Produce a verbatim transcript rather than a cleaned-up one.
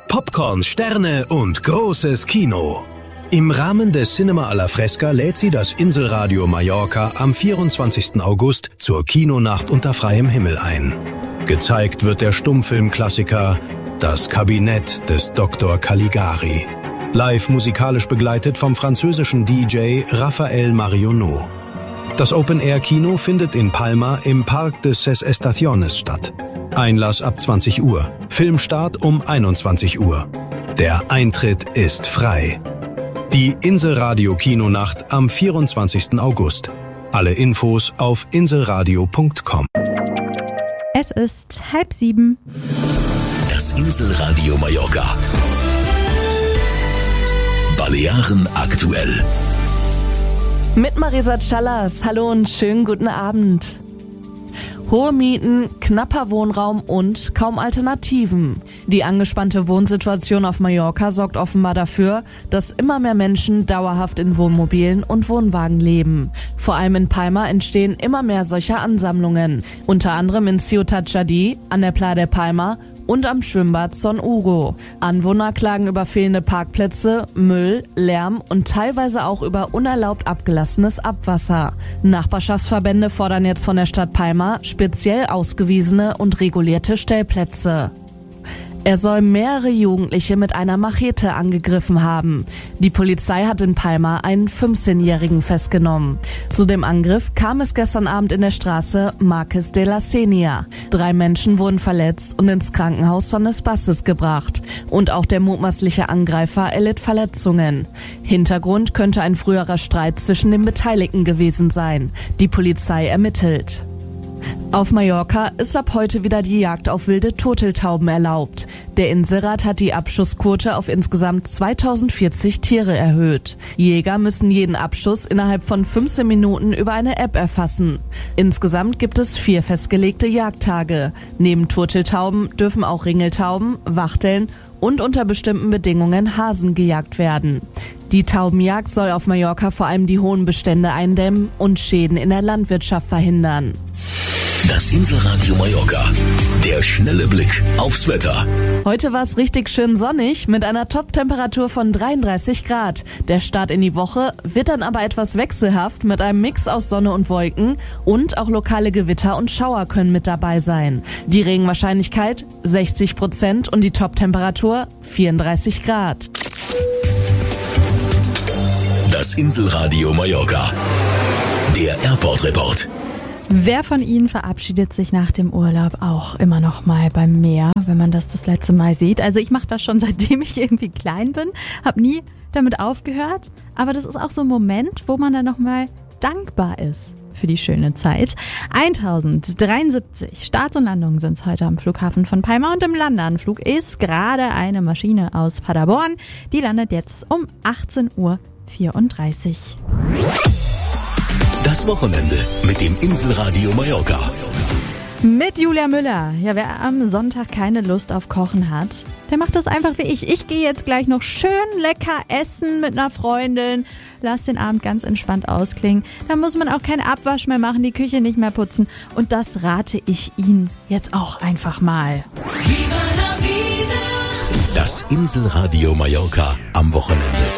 Popcorn, Sterne und großes Kino. Im Rahmen des Cinema alla Fresca lädt sie das Inselradio Mallorca am vierundzwanzigsten August zur Kinonacht unter freiem Himmel ein. Gezeigt wird der Stummfilmklassiker Das Kabinett des Doktor Caligari. Live musikalisch begleitet vom französischen D J Raphael Marionneau. Das Open-Air-Kino findet in Palma im Park de Ses Estaciones statt. Einlass ab zwanzig Uhr, Filmstart um einundzwanzig Uhr. Der Eintritt ist frei. Die Inselradio-Kinonacht am vierundzwanzigsten August. Alle Infos auf inselradio punkt com. Es ist halb sieben. Das Inselradio Mallorca. Balearen aktuell. Mit Marisa Callas. Hallo und schönen guten Abend. Hohe Mieten, knapper Wohnraum und kaum Alternativen. Die angespannte Wohnsituation auf Mallorca sorgt offenbar dafür, dass immer mehr Menschen dauerhaft in Wohnmobilen und Wohnwagen leben. Vor allem in Palma entstehen immer mehr solcher Ansammlungen. Unter anderem in Ciutat Jadi, an der Playa de Palma und am Schwimmbad Son Hugo. Anwohner klagen über fehlende Parkplätze, Müll, Lärm und teilweise auch über unerlaubt abgelassenes Abwasser. Nachbarschaftsverbände fordern jetzt von der Stadt Palma speziell ausgewiesene und regulierte Stellplätze. Er soll mehrere Jugendliche mit einer Machete angegriffen haben. Die Polizei hat in Palma einen fünfzehnjährigen festgenommen. Zu dem Angriff kam es gestern Abend in der Straße Marqués de la Sénia. Drei Menschen wurden verletzt und ins Krankenhaus Son Espaces gebracht. Und auch der mutmaßliche Angreifer erlitt Verletzungen. Hintergrund könnte ein früherer Streit zwischen den Beteiligten gewesen sein. Die Polizei ermittelt. Auf Mallorca ist ab heute wieder die Jagd auf wilde Turteltauben erlaubt. Der Inselrat hat die Abschussquote auf insgesamt zweitausendvierzig Tiere erhöht. Jäger müssen jeden Abschuss innerhalb von fünfzehn Minuten über eine App erfassen. Insgesamt gibt es vier festgelegte Jagdtage. Neben Turteltauben dürfen auch Ringeltauben, Wachteln und unter bestimmten Bedingungen Hasen gejagt werden. Die Taubenjagd soll auf Mallorca vor allem die hohen Bestände eindämmen und Schäden in der Landwirtschaft verhindern. Das Inselradio Mallorca. Der schnelle Blick aufs Wetter. Heute war es richtig schön sonnig mit einer Top-Temperatur von dreiunddreißig Grad. Der Start in die Woche wird dann aber etwas wechselhaft mit einem Mix aus Sonne und Wolken und auch lokale Gewitter und Schauer können mit dabei sein. Die Regenwahrscheinlichkeit sechzig Prozent und die Top-Temperatur vierunddreißig Grad. Das Inselradio Mallorca. Der Airport-Report. Wer von Ihnen verabschiedet sich nach dem Urlaub auch immer noch mal beim Meer, wenn man das das letzte Mal sieht? Also ich mache das schon, seitdem ich irgendwie klein bin, habe nie damit aufgehört. Aber das ist auch so ein Moment, wo man dann noch mal dankbar ist für die schöne Zeit. tausenddreiundsiebzig Starts und Landungen sind es heute am Flughafen von Palma und im Landeanflug ist gerade eine Maschine aus Paderborn. Die landet jetzt um achtzehn Uhr vierunddreißig. Das Wochenende mit dem Inselradio Mallorca. Mit Julia Müller. Ja, wer am Sonntag keine Lust auf Kochen hat, der macht das einfach wie ich. Ich gehe jetzt gleich noch schön lecker essen mit einer Freundin. Lass den Abend ganz entspannt ausklingen. Da muss man auch keinen Abwasch mehr machen, die Küche nicht mehr putzen. Und das rate ich Ihnen jetzt auch einfach mal. Das Inselradio Mallorca am Wochenende.